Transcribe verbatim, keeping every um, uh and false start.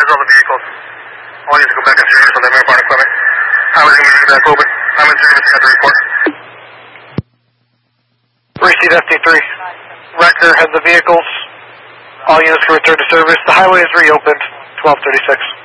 service all the vehicles. All units go back in service on the main part equipment. Highway's going to be back open. I'm in service, you got the report. Receive F D three. Wrecker has the vehicles. All units will return to service. The highway is reopened, twelve thirty-six.